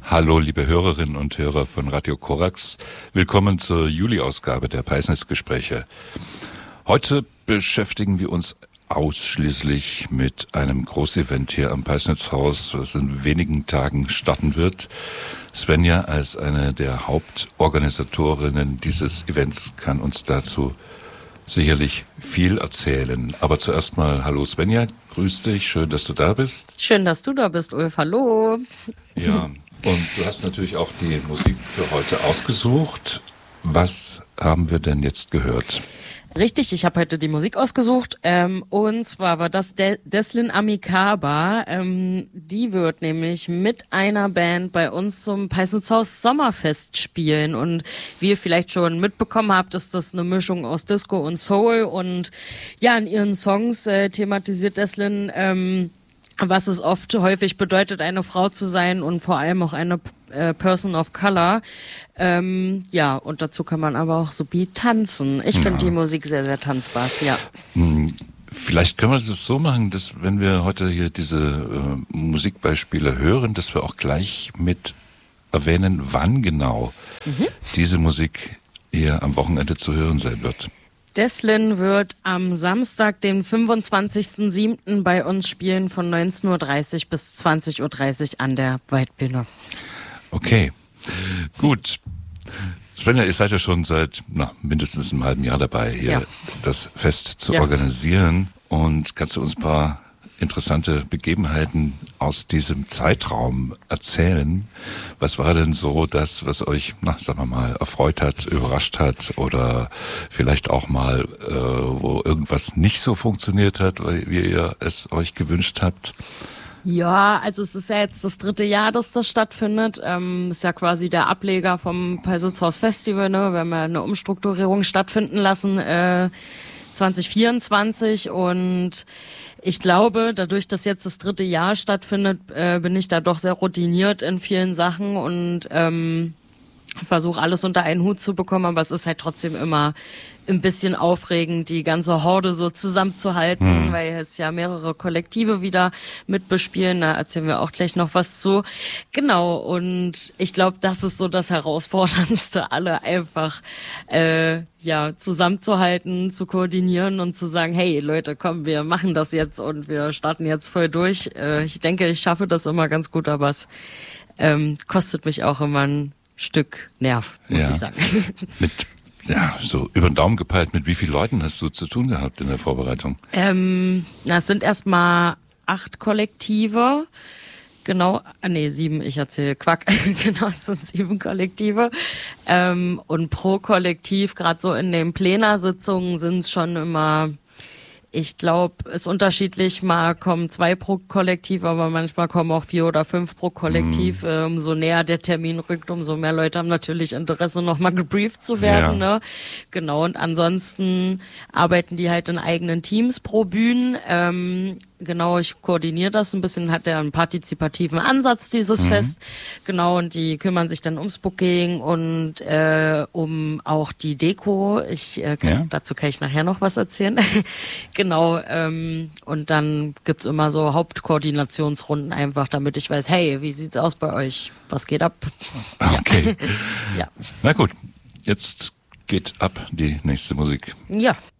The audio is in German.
Hallo, liebe Hörerinnen und Hörer von Radio Korax. Willkommen zur Juli-Ausgabe der Peisnitz-Gespräche. Heute beschäftigen wir uns ausschließlich mit einem Großevent hier am Peisnitzhaus, das in wenigen Tagen starten wird. Svenja als eine der Hauptorganisatorinnen dieses Events kann uns dazu sicherlich viel erzählen. Aber zuerst mal hallo Svenja, grüß dich, schön, dass du da bist. Schön, dass du da bist, Ulf, hallo. Ja, und du hast natürlich auch die Musik für heute ausgesucht. Was haben wir denn jetzt gehört? Richtig, ich habe heute die Musik ausgesucht und zwar war das Deslin Amikaba. Die wird nämlich mit einer Band bei uns zum Peisnitzhaus Sommerfest spielen und wie ihr vielleicht schon mitbekommen habt, ist das eine Mischung aus Disco und Soul und ja, in ihren Songs thematisiert Deslin was es häufig bedeutet, eine Frau zu sein und vor allem auch eine Person of Color. Ja, und dazu kann man aber auch so tanzen. Ich finde die Musik sehr, sehr tanzbar, ja. Vielleicht können wir das so machen, dass wenn wir heute hier diese Musikbeispiele hören, dass wir auch gleich mit erwähnen, wann genau diese Musik hier am Wochenende zu hören sein wird. Deslin wird am Samstag, den 25.07. bei uns spielen von 19.30 Uhr bis 20.30 Uhr an der Waldbühne. Okay, gut. Svenja, ihr seid ja schon seit mindestens einem halben Jahr dabei, hier das Fest zu organisieren. Und kannst du uns ein paar interessante Begebenheiten aus diesem Zeitraum erzählen? Was war denn so das, was euch, sagen wir mal, erfreut hat, überrascht hat oder vielleicht auch mal, wo irgendwas nicht so funktioniert hat, wie ihr es euch gewünscht habt? Ja, also es ist ja jetzt das 3. Jahr, dass das stattfindet. Ist ja quasi der Ableger vom Peisnitzhaus Festival, ne? Wir haben ja eine Umstrukturierung stattfinden lassen 2024 und ich glaube, dadurch, dass jetzt das 3. Jahr stattfindet, bin ich da doch sehr routiniert in vielen Sachen und versuche alles unter einen Hut zu bekommen, aber es ist halt trotzdem immer ein bisschen aufregend, die ganze Horde so zusammenzuhalten, weil es ja mehrere Kollektive wieder mitbespielen, da erzählen wir auch gleich noch was zu. Genau, und ich glaube, das ist so das Herausforderndste, alle einfach zusammenzuhalten, zu koordinieren und zu sagen, hey Leute, komm, wir machen das jetzt und wir starten jetzt voll durch. Ich denke, ich schaffe das immer ganz gut, aber es kostet mich auch immer ein Stück Nerv, muss ich sagen. So über den Daumen gepeilt, mit wie vielen Leuten hast du zu tun gehabt in der Vorbereitung? Es sind erstmal 8 Kollektive. Genau, 7, ich erzähle Quack. Genau, es sind 7 Kollektive. Und pro Kollektiv, gerade so in den Plenarsitzungen, sind es schon immer, ich glaube, es ist unterschiedlich, mal kommen 2 pro Kollektiv, aber manchmal kommen auch 4 oder 5 pro Kollektiv. Umso näher der Termin rückt, umso mehr Leute haben natürlich Interesse, nochmal gebrieft zu werden. Ne? Genau, und ansonsten arbeiten die halt in eigenen Teams pro Bühnen. Genau, ich koordiniere das ein bisschen, hat ja einen partizipativen Ansatz, dieses Fest. Genau, und die kümmern sich dann ums Booking und um auch die Deko. Dazu kann ich nachher noch was erzählen. Genau, und dann gibt's immer so Hauptkoordinationsrunden einfach, damit ich weiß, hey, wie sieht's aus bei euch? Was geht ab? Okay. Ja. Na gut, jetzt geht ab die nächste Musik. Ja.